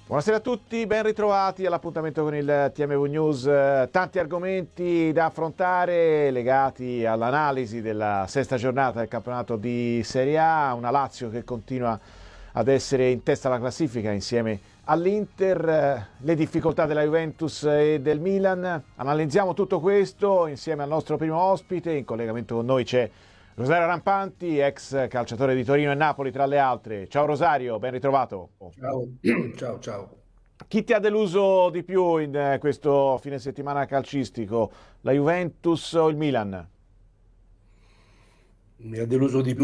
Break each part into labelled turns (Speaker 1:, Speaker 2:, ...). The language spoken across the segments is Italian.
Speaker 1: Buonasera a tutti, ben ritrovati all'appuntamento con il TMV News. Tanti argomenti da affrontare legati all'analisi della sesta giornata del campionato di Serie A, una Lazio che continua ad essere in testa alla classifica insieme all'Inter, le difficoltà della Juventus e del Milan. Analizziamo tutto questo insieme al nostro primo ospite. In collegamento con noi c'è Rosario Rampanti, ex calciatore di Torino e Napoli tra le altre. Ciao Rosario, ben ritrovato.
Speaker 2: Ciao, ciao, ciao.
Speaker 1: Chi ti ha deluso di più in questo fine settimana calcistico? La Juventus o il Milan?
Speaker 2: Mi ha deluso di più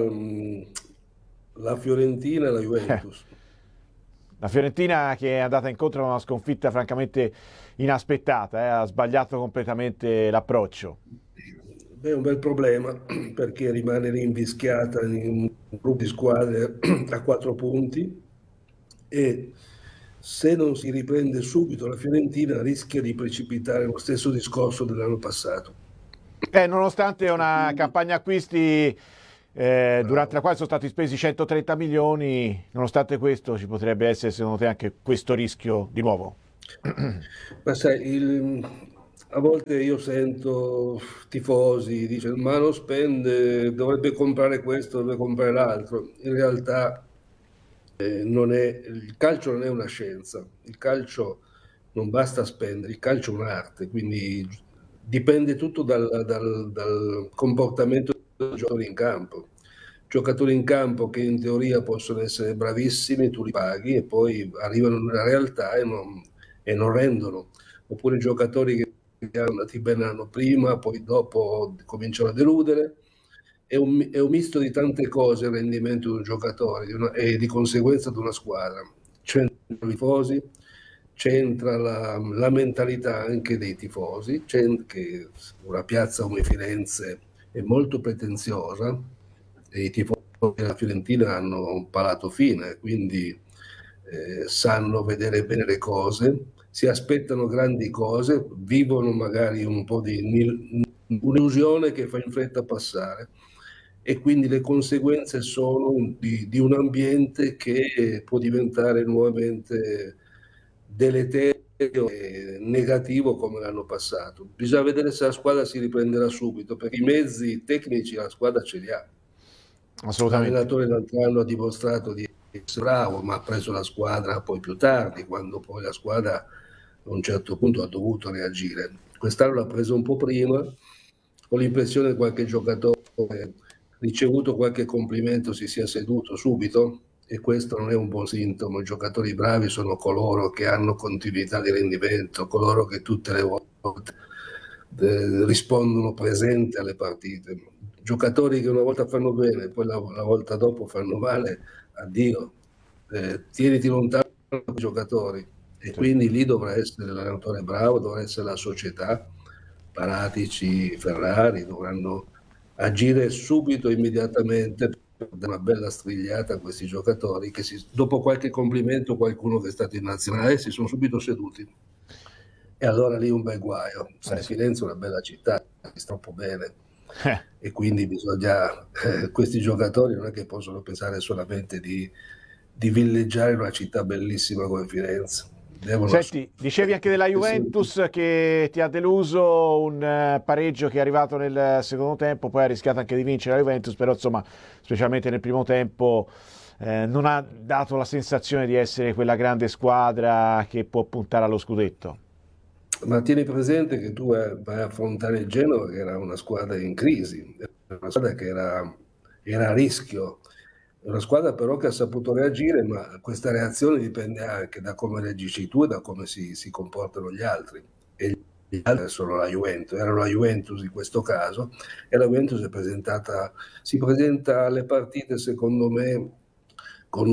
Speaker 2: la Fiorentina e la Juventus.
Speaker 1: La Fiorentina che è andata incontro a una sconfitta francamente inaspettata, ha sbagliato completamente l'approccio.
Speaker 2: Beh, è un bel problema perché rimane rinvischiata in un gruppo di squadre a 4 punti e se non si riprende subito la Fiorentina rischia di precipitare lo stesso discorso dell'anno passato.
Speaker 1: Nonostante
Speaker 2: E
Speaker 1: una
Speaker 2: quindi,
Speaker 1: campagna acquisti durante
Speaker 2: bravo.
Speaker 1: la quale sono stati spesi 130 milioni, nonostante questo ci potrebbe essere secondo te anche questo rischio di nuovo?
Speaker 2: Ma sai, a volte io sento tifosi, dicono ma non spende, dovrebbe comprare questo, dovrebbe comprare l'altro. In realtà il calcio non è una scienza, il calcio non basta spendere, il calcio è un'arte, quindi dipende tutto dal comportamento dei giocatori in campo. Giocatori in campo che in teoria possono essere bravissimi, tu li paghi e poi arrivano nella realtà e non rendono. Oppure giocatori che erano andati bene l'anno prima, poi dopo cominciano a deludere. È un misto di tante cose il rendimento di un giocatore e di conseguenza di una squadra. C'entrano i tifosi, c'entra la mentalità anche dei tifosi, che una piazza come Firenze è molto pretenziosa e i tifosi della Fiorentina hanno un palato fine, quindi sanno vedere bene le cose, si aspettano grandi cose, vivono magari un po' di un'illusione che fa in fretta passare e quindi le conseguenze sono di un ambiente che può diventare nuovamente deleterio e negativo come l'anno passato. Bisogna vedere se la squadra si riprenderà subito, perché i mezzi tecnici la squadra ce li ha.
Speaker 1: Assolutamente.
Speaker 2: L'allenatore l'altro anno ha dimostrato di essere bravo, ma ha preso la squadra poi più tardi, quando poi la squadra a un certo punto ha dovuto reagire. Quest'anno l'ha preso un po' prima, ho l'impressione che qualche giocatore ricevuto qualche complimento si sia seduto subito e questo non è un buon sintomo. I giocatori bravi sono coloro che hanno continuità di rendimento, coloro che tutte le volte rispondono presenti alle partite. Giocatori che una volta fanno bene, poi la volta dopo fanno male, addio. Tieniti lontano dai giocatori e
Speaker 1: Sì.
Speaker 2: quindi lì dovrà essere l'allenatore bravo, dovrà essere la società, Paratici, Ferrari, dovranno agire subito, immediatamente, per dare una bella strigliata a questi giocatori che dopo qualche complimento, qualcuno che è stato in nazionale, si sono subito seduti. E allora lì un bel guaio. Sai,
Speaker 1: Sì.
Speaker 2: Firenze è una bella città, si sta troppo bene
Speaker 1: Eh.
Speaker 2: e quindi bisogna, questi giocatori non è che possono pensare solamente di villeggiare una città bellissima come Firenze. Devono
Speaker 1: Senti, dicevi anche della
Speaker 2: assolutamente.
Speaker 1: Juventus che ti ha deluso un pareggio che è arrivato nel secondo tempo, poi ha rischiato anche di vincere la Juventus, però insomma, specialmente nel primo tempo, non ha dato la sensazione di essere quella grande squadra che può puntare allo scudetto.
Speaker 2: Ma tieni presente che tu vai a affrontare il Genoa, che era una squadra in crisi, era una squadra che era a rischio, è una squadra però che ha saputo reagire, ma questa reazione dipende anche da come reagisci tu e da come si comportano gli altri. E gli altri sono la Juventus, era la Juventus in questo caso, e la Juventus si presenta alle partite, secondo me, con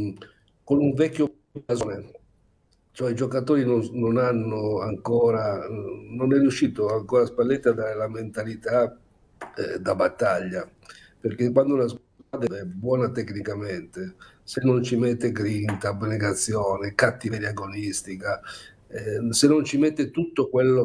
Speaker 2: un vecchio blasone. Cioè i giocatori non hanno ancora, non è riuscito ancora Spalletti a dare la mentalità da battaglia, perché quando una squadra è buona tecnicamente, se non ci mette grinta, abnegazione, cattiveria agonistica, se non ci mette tutto quello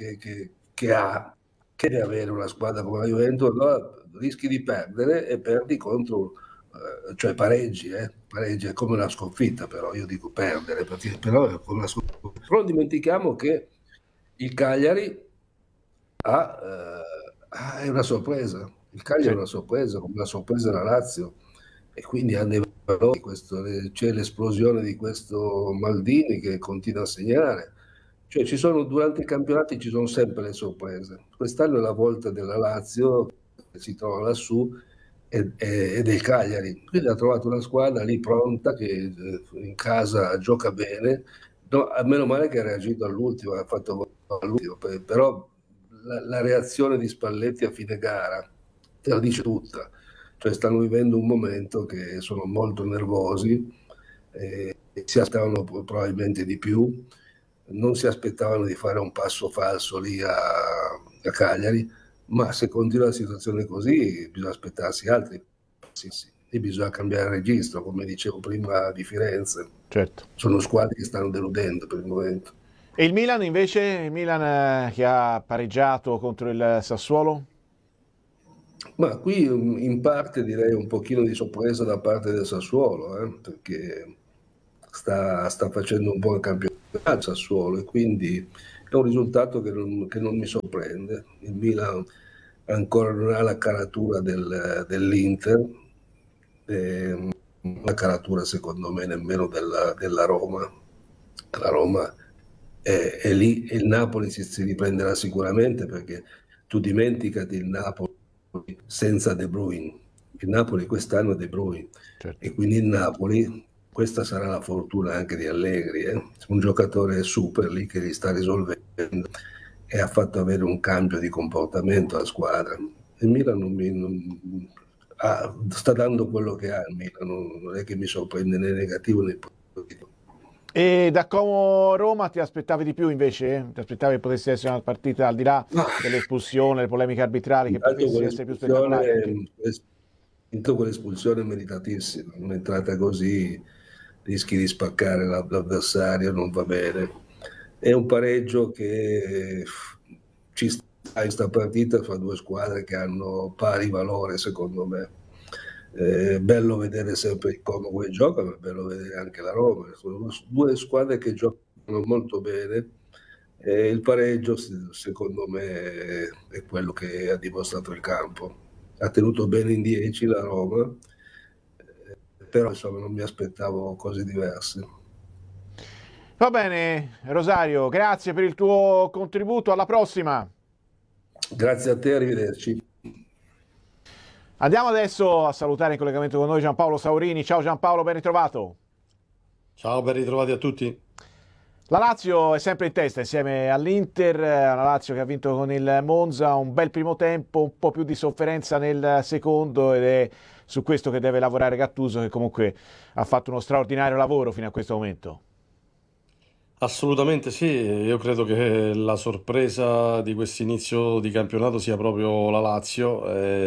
Speaker 2: che ha, che deve avere una squadra come la Juventus, allora rischi di perdere e perdi contro cioè pareggi è come una sconfitta, però io dico perdere, perché però è come una sconfitta. Però non dimentichiamo che il Cagliari è una sorpresa. Il Cagliari è
Speaker 1: Sì.
Speaker 2: una sorpresa, come una sorpresa la Lazio, e quindi hanno dei valori. C'è l'esplosione di questo Maldini che continua a segnare. Cioè, durante i campionati ci sono sempre le sorprese. Quest'anno è la volta della Lazio, che si trova lassù, e del Cagliari. Quindi ha trovato una squadra lì pronta che in casa gioca bene. No, a meno male che ha reagito all'ultimo, ha fatto gol all'ultimo, però la reazione di Spalletti a fine gara te la dice tutta. Cioè stanno vivendo un momento che sono molto nervosi, si aspettavano probabilmente di più, non si aspettavano di fare un passo falso lì a Cagliari, ma se continua la situazione così bisogna aspettarsi altri passi, sì. E bisogna cambiare registro, come dicevo prima di Firenze.
Speaker 1: Certo.
Speaker 2: Sono squadre che stanno deludendo per il momento.
Speaker 1: E il Milan invece, il Milan che ha pareggiato contro il Sassuolo?
Speaker 2: Ma qui in parte direi un pochino di sorpresa da parte del Sassuolo, perché sta facendo un buon campionato il Sassuolo, e quindi è un risultato che non mi sorprende. Il Milan ancora non ha la caratura dell'Inter, la caratura secondo me nemmeno della Roma. La Roma è lì, e il Napoli si riprenderà sicuramente, perché tu dimenticati il Napoli senza De Bruyne. Il Napoli quest'anno è De Bruyne,
Speaker 1: Certo.
Speaker 2: e quindi il Napoli, questa sarà la fortuna anche di Allegri, un giocatore super lì che li sta risolvendo e ha fatto avere un cambio di comportamento alla squadra. Il Milan sta dando quello che ha il Milan, non è che mi sorprende né negativo né positivo.
Speaker 1: E da Como Roma ti aspettavi di più invece? Ti aspettavi che potesse essere una partita al di là
Speaker 2: Ma
Speaker 1: dell'espulsione, le polemiche arbitrali, che
Speaker 2: intanto
Speaker 1: potesse essere più spettacolare?
Speaker 2: quell'espulsione è meritatissima, un'entrata così rischi di spaccare l'avversario, non va bene. È un pareggio che ci sta in questa partita fra due squadre che hanno pari valore, secondo me. Bello vedere sempre il Como che gioca, ma è bello vedere anche la Roma. Sono due squadre che giocano molto bene, e il pareggio, secondo me, è quello che ha dimostrato il campo. Ha tenuto bene in 10 la Roma, però insomma non mi aspettavo cose diverse.
Speaker 1: Va bene, Rosario, grazie per il tuo contributo. Alla prossima.
Speaker 2: Grazie a te, arrivederci.
Speaker 1: Andiamo adesso a salutare in collegamento con noi Giampaolo Saurini. Ciao Giampaolo, ben ritrovato.
Speaker 3: Ciao, ben ritrovati a tutti.
Speaker 1: La Lazio è sempre in testa insieme all'Inter, una Lazio che ha vinto con il Monza, un bel primo tempo, un po' più di sofferenza nel secondo, ed è su questo che deve lavorare Gattuso, che comunque ha fatto uno straordinario lavoro fino a questo momento.
Speaker 3: Assolutamente sì, io credo che la sorpresa di questo inizio di campionato sia proprio la Lazio.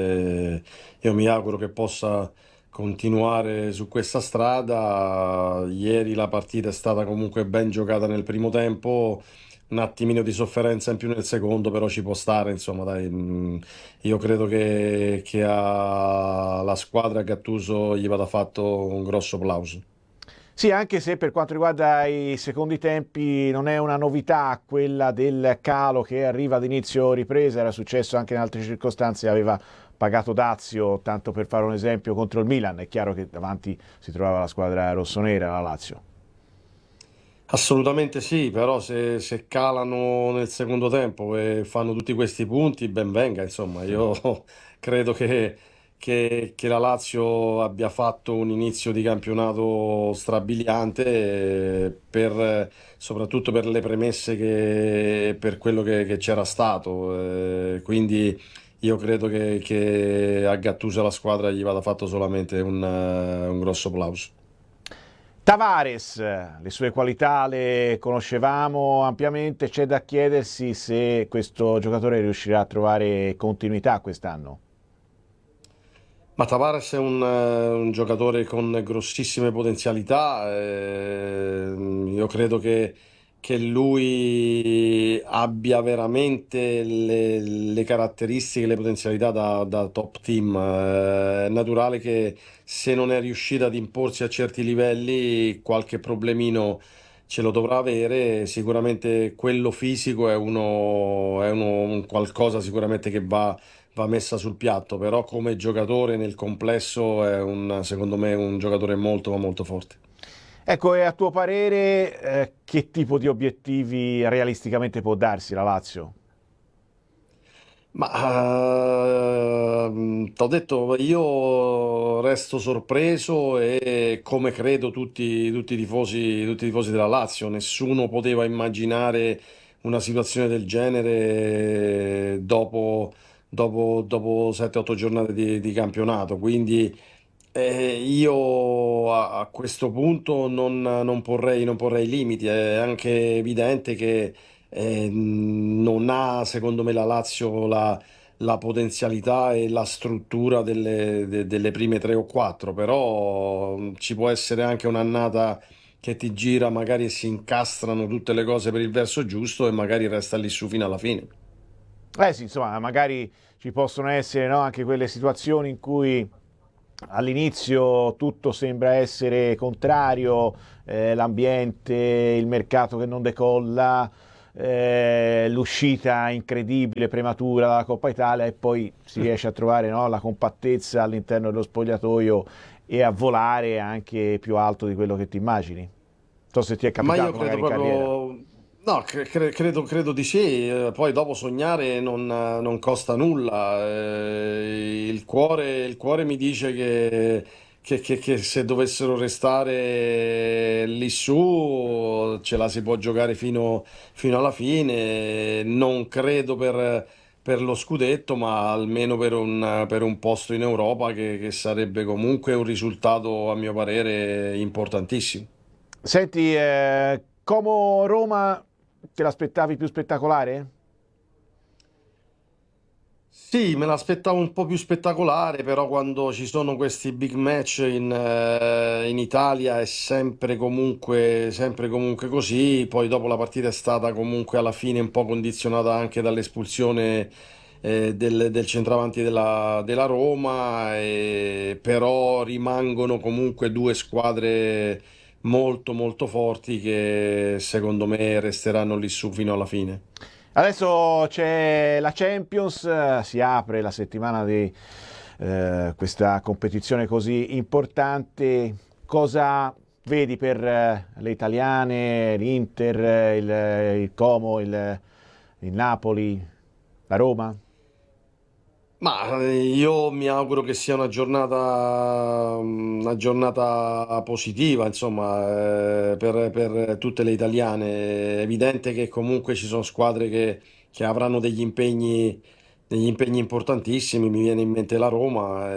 Speaker 3: Io mi auguro che possa continuare su questa strada. Ieri la partita è stata comunque ben giocata nel primo tempo, un attimino di sofferenza in più nel secondo, però ci può stare, insomma, dai. Io credo che alla squadra Gattuso gli vada fatto un grosso plauso.
Speaker 1: Sì, anche se per quanto riguarda i secondi tempi non è una novità quella del calo che arriva ad inizio ripresa, era successo anche in altre circostanze, aveva pagato dazio, tanto per fare un esempio, contro il Milan. È chiaro che davanti si trovava la squadra rossonera, la Lazio.
Speaker 3: Assolutamente sì, però se calano nel secondo tempo e fanno tutti questi punti, ben venga, insomma, io credo che la Lazio abbia fatto un inizio di campionato strabiliante, soprattutto per le premesse per quello che c'era stato. Quindi io credo che a Gattuso e alla squadra gli vada fatto solamente un grosso plauso.
Speaker 1: Tavares, le sue qualità le conoscevamo ampiamente, c'è da chiedersi se questo giocatore riuscirà a trovare continuità quest'anno.
Speaker 3: Ma Tavares è un giocatore con grossissime potenzialità. Io credo che lui abbia veramente le caratteristiche, le potenzialità da top team. È naturale che se non è riuscito ad imporsi a certi livelli, qualche problemino ce lo dovrà avere. Sicuramente quello fisico un qualcosa sicuramente che va messa sul piatto, però come giocatore nel complesso secondo me, un giocatore molto, ma molto forte.
Speaker 1: Ecco, e a tuo parere, che tipo di obiettivi realisticamente può darsi la Lazio?
Speaker 3: Ma t'ho detto, io resto sorpreso e come credo tutti i tifosi della Lazio, nessuno poteva immaginare una situazione del genere dopo 7-8 giornate di campionato. Quindi io a questo punto non porrei limiti. È anche evidente che non ha, secondo me, la Lazio la potenzialità e la struttura delle prime tre o quattro, però ci può essere anche un'annata che ti gira, magari si incastrano tutte le cose per il verso giusto e magari resta lì su fino alla fine.
Speaker 1: Eh sì, insomma, magari ci possono essere, no, anche quelle situazioni in cui all'inizio tutto sembra essere contrario, l'ambiente, il mercato che non decolla, l'uscita incredibile, prematura dalla Coppa Italia, e poi si riesce a trovare, no, la compattezza all'interno dello spogliatoio e a volare anche più alto di quello che ti immagini. Non so se ti è
Speaker 3: Ma io
Speaker 1: capitato
Speaker 3: credo
Speaker 1: magari in carriera.
Speaker 3: proprio, no, credo di sì. Poi dopo sognare non costa nulla. Il cuore mi dice che se dovessero restare lì su ce la si può giocare fino alla fine. Non credo per lo scudetto, ma almeno per un posto in Europa che sarebbe comunque un risultato, a mio parere, importantissimo.
Speaker 1: Senti, Como Roma te l'aspettavi più spettacolare?
Speaker 3: Sì, me l'aspettavo un po' più spettacolare, però quando ci sono questi big match in Italia è sempre comunque così. Poi dopo la partita è stata comunque alla fine un po' condizionata anche dall'espulsione del centravanti della Roma, però rimangono comunque due squadre molto molto forti che secondo me resteranno lì su fino alla fine.
Speaker 1: Adesso c'è la Champions, si apre la settimana di questa competizione così importante. Cosa vedi per le italiane, l'Inter, il Como, il Napoli, la Roma?
Speaker 3: Ma io mi auguro che sia una giornata positiva, insomma, per tutte le italiane. È evidente che comunque ci sono squadre che avranno degli impegni importantissimi. Mi viene in mente la Roma,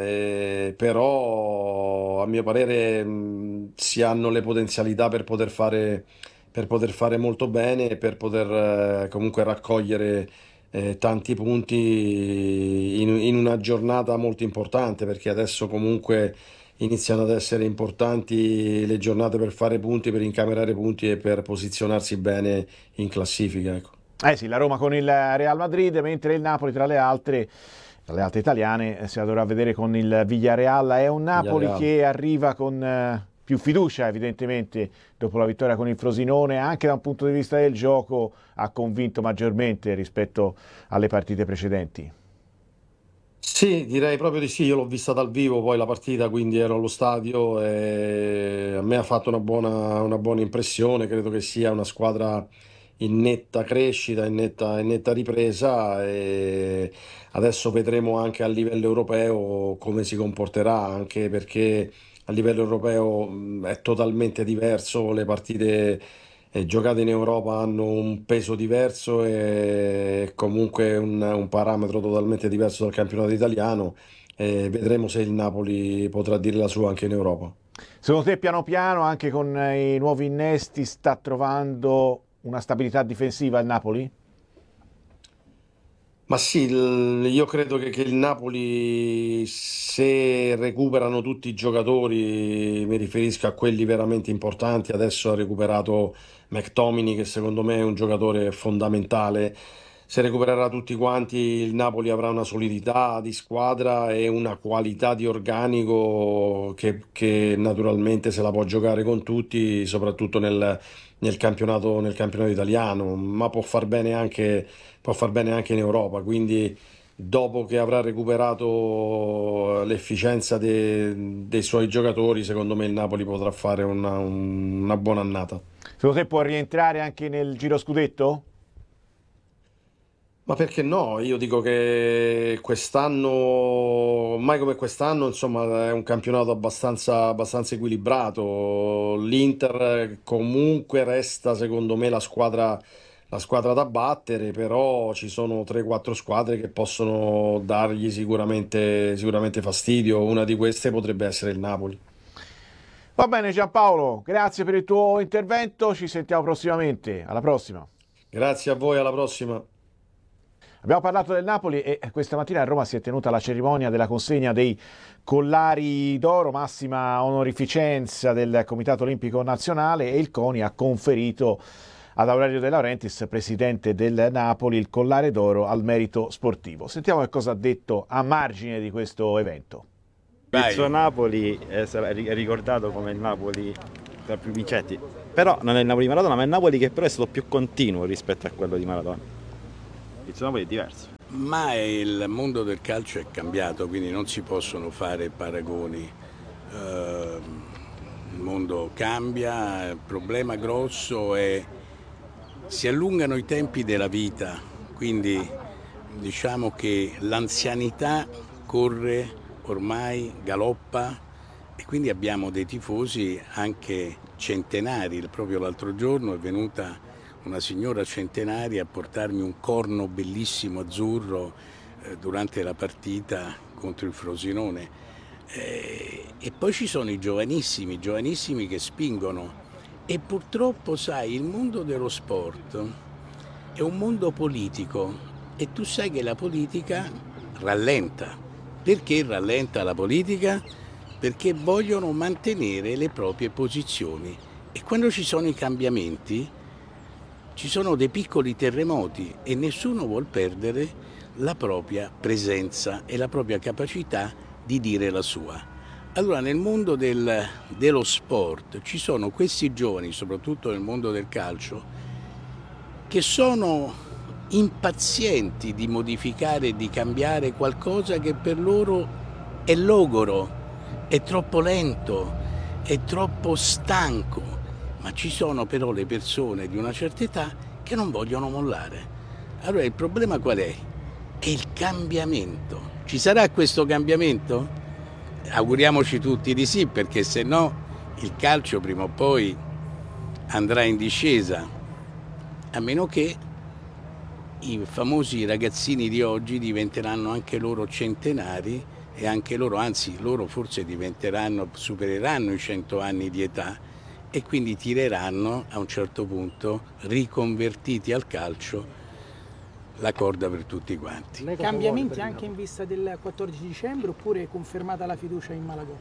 Speaker 3: però a mio parere si hanno le potenzialità per poter fare molto bene e per poter comunque raccogliere tanti punti in una giornata molto importante, perché adesso comunque iniziano ad essere importanti le giornate per fare punti, per incamerare punti e per posizionarsi bene in classifica, ecco.
Speaker 1: Eh sì, la Roma con il Real Madrid, mentre il Napoli tra le altre italiane, si dovrà vedere con il Villarreal. È un Napoli
Speaker 3: Villarreal.
Speaker 1: che arriva con più fiducia, evidentemente, dopo la vittoria con il Frosinone, anche da un punto di vista del gioco ha convinto maggiormente rispetto alle partite precedenti.
Speaker 3: Sì, direi proprio di sì. Io l'ho vista dal vivo poi la partita, quindi ero allo stadio e a me ha fatto una buona impressione. Credo che sia una squadra in netta crescita, in netta ripresa e adesso vedremo anche a livello europeo come si comporterà, anche perché a livello europeo è totalmente diverso. Le partite giocate in Europa hanno un peso diverso e comunque un parametro totalmente diverso dal campionato italiano. Vedremo se il Napoli potrà dire la sua anche in Europa.
Speaker 1: Secondo te, piano piano, anche con i nuovi innesti, sta trovando una stabilità difensiva il Napoli?
Speaker 3: Ma sì, io credo che il Napoli, se recuperano tutti i giocatori, mi riferisco a quelli veramente importanti, adesso ha recuperato McTominay, che secondo me è un giocatore fondamentale. Se recupererà tutti quanti, il Napoli avrà una solidità di squadra e una qualità di organico che naturalmente se la può giocare con tutti, soprattutto nel campionato italiano, ma può far bene anche in Europa. Quindi, dopo che avrà recuperato l'efficienza dei suoi giocatori, secondo me il Napoli potrà fare una buona annata.
Speaker 1: Secondo te può rientrare anche nel giro scudetto?
Speaker 3: Ma perché no? Io dico che quest'anno, mai come quest'anno, insomma, è un campionato abbastanza equilibrato. L'Inter comunque resta, secondo me, la squadra da battere, però ci sono 3-4 squadre che possono dargli sicuramente fastidio. Una di queste potrebbe essere il Napoli.
Speaker 1: Va bene Giampaolo, grazie per il tuo intervento, ci sentiamo prossimamente, alla prossima.
Speaker 3: Grazie a voi, alla prossima.
Speaker 1: Abbiamo parlato del Napoli e questa mattina a Roma si è tenuta la cerimonia della consegna dei collari d'oro, massima onorificenza del Comitato Olimpico Nazionale, e il CONI ha conferito ad Aurelio De Laurentiis, presidente del Napoli, il collare d'oro al merito sportivo. Sentiamo che cosa ha detto a margine di questo evento.
Speaker 4: Il suo Napoli sarà ricordato come il Napoli tra più vincenti, però non è il Napoli di Maradona, ma è il Napoli che però è stato più continuo rispetto a quello di Maradona. Il suo Napoli è diverso.
Speaker 5: Ma il mondo del calcio è cambiato, quindi non si possono fare paragoni. Il mondo cambia, il problema grosso è si allungano i tempi della vita, quindi diciamo che l'anzianità corre ormai, galoppa, e quindi abbiamo dei tifosi anche centenari. Proprio l'altro giorno è venuta una signora centenaria a portarmi un corno bellissimo azzurro durante la partita contro il Frosinone. E poi ci sono i giovanissimi che spingono. E purtroppo, sai, il mondo dello sport è un mondo politico e tu sai che la politica rallenta. Perché rallenta la politica? Perché vogliono mantenere le proprie posizioni, e quando ci sono i cambiamenti ci sono dei piccoli terremoti e nessuno vuol perdere la propria presenza e la propria capacità di dire la sua. Allora, nel mondo dello sport ci sono questi giovani, soprattutto nel mondo del calcio, che sono impazienti di modificare e di cambiare qualcosa che per loro è logoro, è troppo lento, è troppo stanco, ma ci sono però le persone di una certa età che non vogliono mollare. Allora il problema qual è? È il cambiamento. Ci sarà questo cambiamento? Auguriamoci tutti di sì, perché se no il calcio prima o poi andrà in discesa, a meno che i famosi ragazzini di oggi diventeranno anche loro centenari, e anche loro, anzi loro forse supereranno i 100 anni di età, e quindi tireranno a un certo punto, riconvertiti al calcio, la corda per tutti quanti.
Speaker 6: Cambiamenti anche in vista del 14 dicembre oppure è confermata la fiducia in Malagò?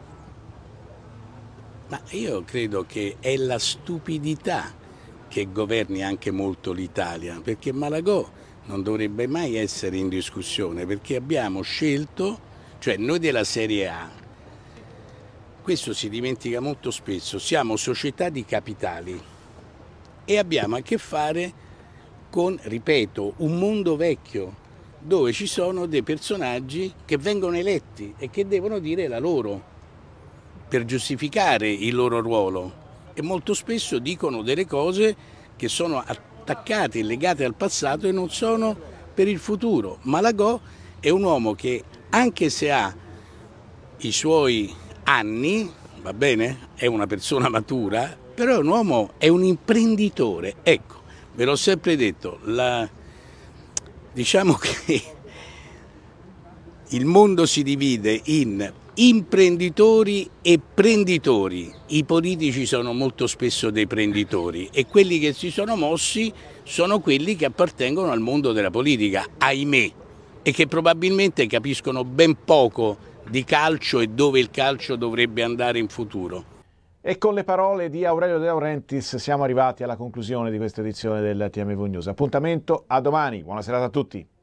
Speaker 5: Ma io credo che è la stupidità che governi anche molto l'Italia, perché Malagò non dovrebbe mai essere in discussione, perché abbiamo scelto, cioè noi della Serie A, questo si dimentica molto spesso, siamo società di capitali e abbiamo a che fare con, ripeto, un mondo vecchio dove ci sono dei personaggi che vengono eletti e che devono dire la loro per giustificare il loro ruolo, e molto spesso dicono delle cose che sono attaccate, legate al passato e non sono per il futuro. Malagò è un uomo che, anche se ha i suoi anni, va bene, è una persona matura, però è un uomo, è un imprenditore. Ecco, ve l'ho sempre detto, diciamo che il mondo si divide in imprenditori e prenditori. I politici sono molto spesso dei prenditori e quelli che si sono mossi sono quelli che appartengono al mondo della politica, ahimè. e che probabilmente capiscono ben poco di calcio e dove il calcio dovrebbe andare in futuro.
Speaker 1: E con le parole di Aurelio De Laurentiis siamo arrivati alla conclusione di questa edizione del TMV News. Appuntamento a domani, buona serata a tutti.